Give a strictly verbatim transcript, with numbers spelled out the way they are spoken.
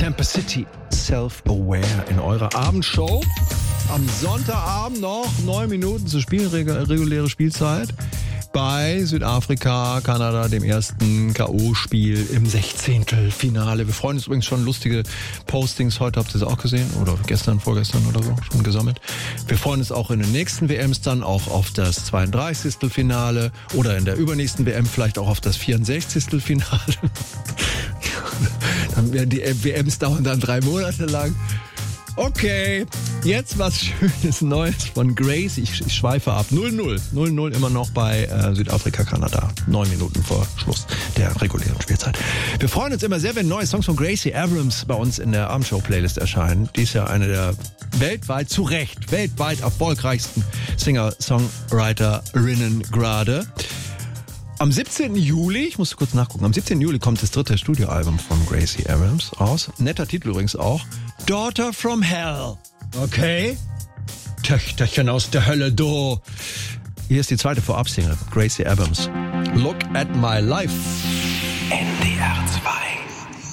Campus City, Self-Aware in eurer Abendshow. Am Sonntagabend noch neun Minuten zu spielen, reguläre Spielzeit. Bei Südafrika, Kanada, dem ersten K O-Spiel im Sechzehntelfinale. Wir freuen uns übrigens schon, lustige Postings. Heute habt ihr es auch gesehen oder gestern, vorgestern oder so schon gesammelt. Wir freuen uns auch in den nächsten W Ms dann auch auf das zweiunddreißigstel Finale oder in der übernächsten W M vielleicht auch auf das vierundsechzigstel Finale. Dann werden die W Ms dauern dann drei Monate lang. Okay, jetzt was Schönes Neues von Grace. Ich, ich schweife ab. null null. null null immer noch bei äh, Südafrika, Kanada. Neun Minuten vor Schluss der regulären Spielzeit. Wir freuen uns immer sehr, wenn neue Songs von Gracie Abrams bei uns in der Abendshow-Playlist erscheinen. Die ist ja eine der weltweit, zu Recht, weltweit erfolgreichsten Singer-Songwriterinnen gerade. Am siebzehnten Juli, ich muss kurz nachgucken, am siebzehnten Juli kommt das dritte Studioalbum von Gracie Abrams raus. Netter Titel übrigens auch. Daughter from Hell. Okay. Töchterchen aus der Hölle, du. Hier ist die zweite Vorabsingle. Gracie Abrams. Look at my life. N D R zwei.